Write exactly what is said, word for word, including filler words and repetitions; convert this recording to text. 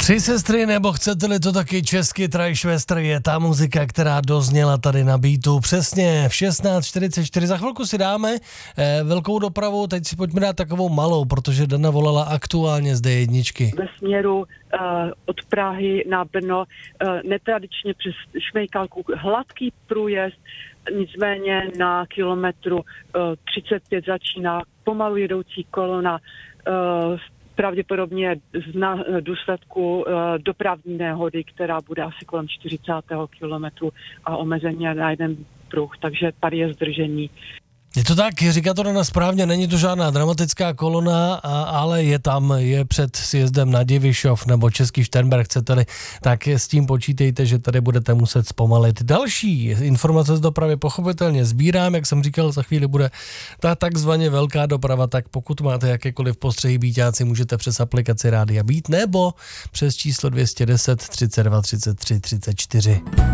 Tři sestry, nebo chcete-li to taky česky, Trajšvestr je ta muzika, která dozněla tady na beatu. Přesně v šestnáct čtyřicet čtyři. Za chvilku si dáme eh, velkou dopravu, teď si pojďme dát takovou malou, protože Dana volala aktuálně z dé jedničky. Ve směru uh, od Prahy na Brno uh, netradičně přes Švejkalku hladký průjezd, nicméně na kilometru uh, třicet pět začíná pomalu jedoucí kolona, uh, pravděpodobně z na, důsledku uh, dopravní nehody, která bude asi kolem čtyřicátého kilometru a omezeně na jeden pruh, takže tady je zdržení. Je to tak, říká to Dana správně, není to žádná dramatická kolona, a, ale je tam, je před sjezdem na Divišov nebo Český Šternberk, chcete-li, tak s tím počítejte, že tady budete muset zpomalit. Další informace z dopravy pochopitelně sbírám, jak jsem říkal, za chvíli bude ta takzvaně velká doprava, tak pokud máte jakékoliv postřehy býťáci, můžete přes aplikaci Rádia Beat nebo přes číslo dvě stě deset třicet dva třicet tři třicet čtyři.